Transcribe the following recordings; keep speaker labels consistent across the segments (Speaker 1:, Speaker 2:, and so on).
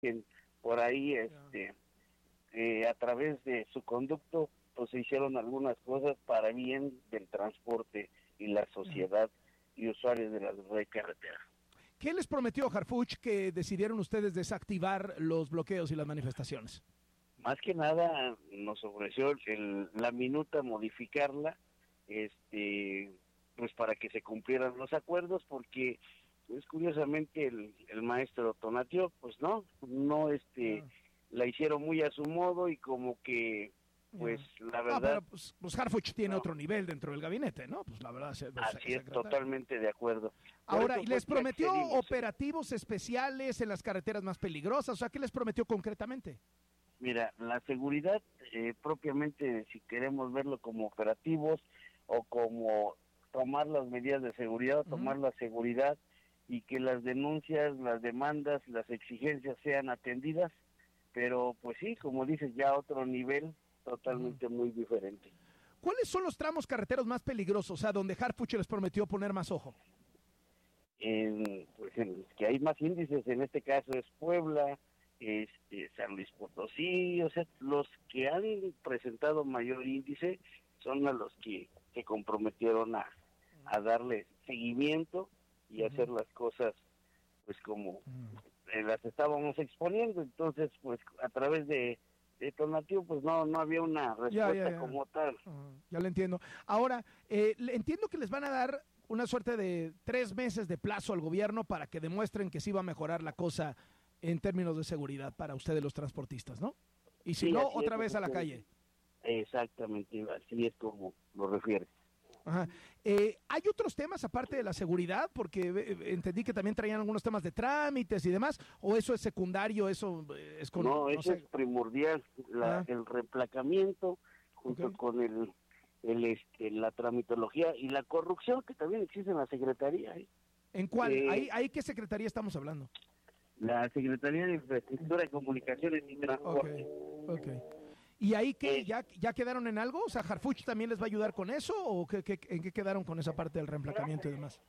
Speaker 1: por ahí, a través de su conducto, pues se hicieron algunas cosas para bien del transporte y la sociedad y usuarios de la red carretera.
Speaker 2: ¿Qué les prometió Harfuch que decidieron ustedes desactivar los bloqueos y las manifestaciones?
Speaker 1: Más que nada nos ofreció la minuta modificarla, pues para que se cumplieran los acuerdos, porque pues curiosamente el maestro Tonatiuh pues no la hicieron muy a su modo y como que pues la verdad...
Speaker 2: pero pues Harfuch tiene otro nivel dentro del gabinete, ¿no? Pues la verdad...
Speaker 1: Así es, totalmente de acuerdo.
Speaker 2: Ahora, ¿y les prometió operativos especiales en las carreteras más peligrosas? O sea, ¿qué les prometió concretamente?
Speaker 1: Mira, la seguridad, propiamente, si queremos verlo como operativos o como tomar las medidas de seguridad, o tomar la seguridad y que las denuncias, las demandas, las exigencias sean atendidas, pero pues sí, como dices, ya a otro nivel totalmente muy diferente.
Speaker 2: ¿Cuáles son los tramos carreteros más peligrosos, o sea, donde Harfuch les prometió poner más ojo?
Speaker 1: Pues en que hay más índices, en este caso es Puebla, San Luis Potosí, o sea, los que han presentado mayor índice son a los que se comprometieron a darle seguimiento y hacer las cosas pues como las estábamos exponiendo. Entonces pues a través de Tonatiuh pues no había una respuesta como tal.
Speaker 2: Ya lo entiendo. Ahora, entiendo que les van a dar una suerte de 3 meses de plazo al gobierno para que demuestren que sí va a mejorar la cosa en términos de seguridad para ustedes los transportistas, ¿no? Y si no, otra vez a la calle.
Speaker 1: Exactamente, así es como lo refieres.
Speaker 2: Ajá. ¿Hay otros temas aparte de la seguridad? Porque entendí que también traían algunos temas de trámites y demás, ¿o eso es secundario? Eso es con...
Speaker 1: eso es primordial, el reemplacamiento junto con la tramitología y la corrupción que también existe en la Secretaría.
Speaker 2: ¿En cuál? ¿Ahí qué secretaría estamos hablando?
Speaker 1: La Secretaría de Infraestructura, Comunicaciones y Transporte.
Speaker 2: Okay. ¿Y ahí qué? ¿Ya quedaron en algo? O sea, ¿Harfuch también les va a ayudar con eso? ¿O en qué quedaron con esa parte del reemplacamiento y demás?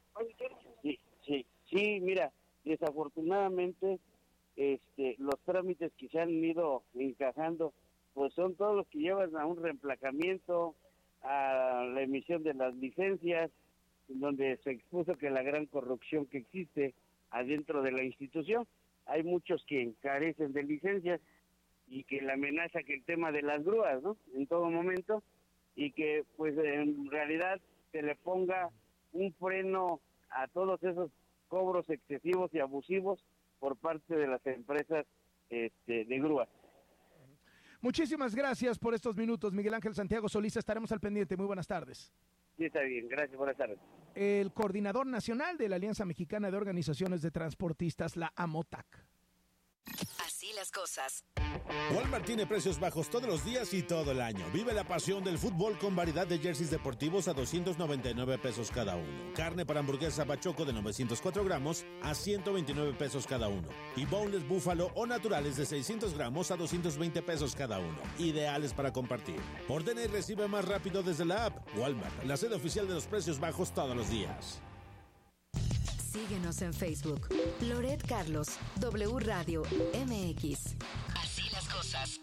Speaker 2: Sí, mira, desafortunadamente los trámites que se han ido encajando, pues son todos los que llevan a un reemplacamiento, a la emisión de las licencias, donde se expuso que la gran corrupción que existe adentro de la institución, hay muchos que carecen de licencias y que la amenaza que el tema de las grúas, ¿no? En todo momento, y que pues en realidad se le ponga un freno a todos esos cobros excesivos y abusivos por parte de las empresas de grúas. Muchísimas gracias por estos minutos, Miguel Ángel Santiago Solís, estaremos al pendiente. Muy buenas tardes.
Speaker 1: Sí, está bien, gracias, buenas tardes.
Speaker 2: El coordinador nacional de la Alianza Mexicana de Organizaciones de Transportistas, la AMOTAC.
Speaker 3: Así las cosas.
Speaker 4: Walmart tiene precios bajos todos los días y todo el año. Vive la pasión del fútbol con variedad de jerseys deportivos a 299 pesos cada uno. Carne para hamburguesa Bachoco de 904 gramos a 129 pesos cada uno. Y boneless búfalo o naturales de 600 gramos a 220 pesos cada uno. Ideales para compartir. Ordena y recibe más rápido desde la app. Walmart, la sede oficial de los precios bajos todos los días.
Speaker 3: Síguenos en Facebook. Loret Carlos, W Radio MX. Así las cosas.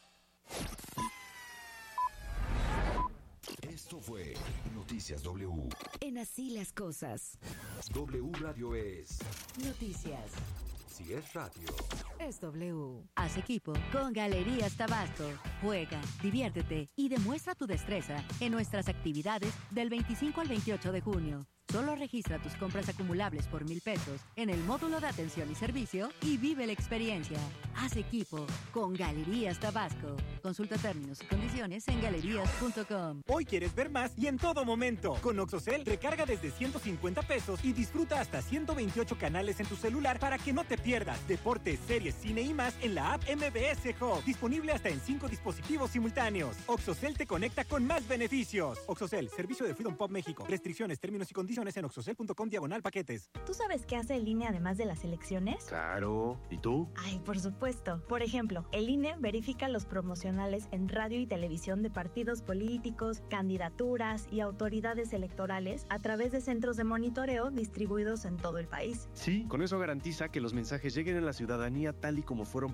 Speaker 5: Esto fue Noticias W.
Speaker 3: En Así las cosas.
Speaker 5: W Radio es
Speaker 3: Noticias.
Speaker 5: Si es radio,
Speaker 3: es W. Haz equipo con Galerías Tabasco. Juega, diviértete y demuestra tu destreza en nuestras actividades del 25 al 28 de junio. Solo registra tus compras acumulables por 1,000 pesos en el módulo de atención y servicio y vive la experiencia. Haz equipo con Galerías Tabasco. Consulta términos y condiciones en galerías.com.
Speaker 6: Hoy quieres ver más y en todo momento. Con Oxocel, recarga desde 150 pesos y disfruta hasta 128 canales en tu celular para que no te pierdas deportes, series, cine y más en la app MBS Hub. Disponible hasta en 5 dispositivos simultáneos. Oxocel te conecta con más beneficios. Oxocel, servicio de Freedom Pop México. Restricciones, términos y condiciones en oxocel.com/paquetes.
Speaker 7: ¿Tú sabes qué hace el INE además de las elecciones?
Speaker 8: Claro. ¿Y tú?
Speaker 7: Ay, por supuesto. Por ejemplo, el INE verifica los promocionales en radio y televisión de partidos políticos, candidaturas y autoridades electorales a través de centros de monitoreo distribuidos en todo el país.
Speaker 8: Sí, con eso garantiza que los mensajes lleguen a la ciudadanía tal y como fueron